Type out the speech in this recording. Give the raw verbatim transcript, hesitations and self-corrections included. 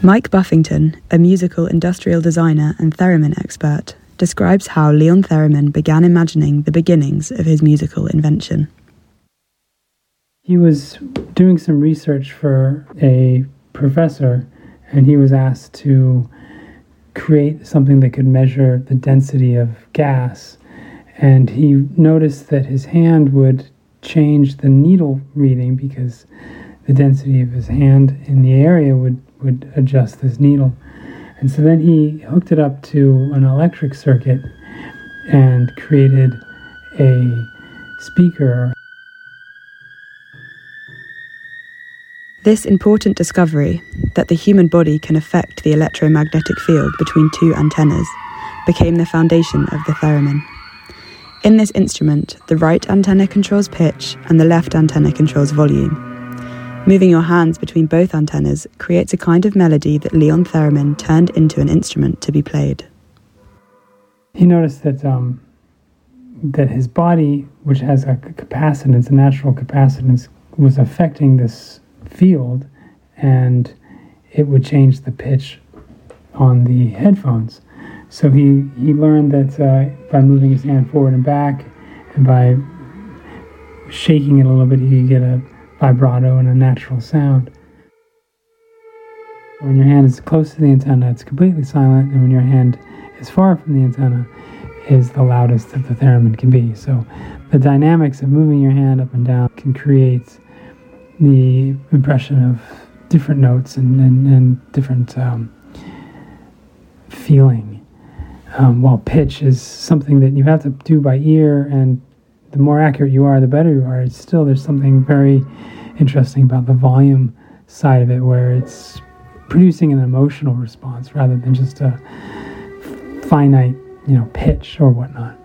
Mike Buffington, a musical industrial designer and theremin expert, describes how Leon Theremin began imagining the beginnings of his musical invention. He was doing some research for a professor, and he was asked to create something that could measure the density of gas. And he noticed that his hand would change the needle reading because the density of his hand in the area would, would adjust this needle. And so then he hooked it up to an electric circuit and created a speaker. This important discovery, that the human body can affect the electromagnetic field between two antennas, became the foundation of the theremin. In this instrument, the right antenna controls pitch and the left antenna controls volume. Moving your hands between both antennas creates a kind of melody that Leon Theremin turned into an instrument to be played. He noticed that um, that his body, which has a capacitance, a natural capacitance, was affecting this field, and it would change the pitch on the headphones. So he, he learned that uh, by moving his hand forward and back, and by shaking it a little bit, he could get a vibrato and a natural sound. When your hand is close to the antenna, it's completely silent, and when your hand is far from the antenna, is the loudest that the theremin can be. So the dynamics of moving your hand up and down can create the impression of different notes and, and, and different um, feeling. Um, while pitch is something that you have to do by ear, and the more accurate you are, the better you are. It's still, there's something very interesting about the volume side of it, where it's producing an emotional response rather than just a finite, you know, pitch or whatnot.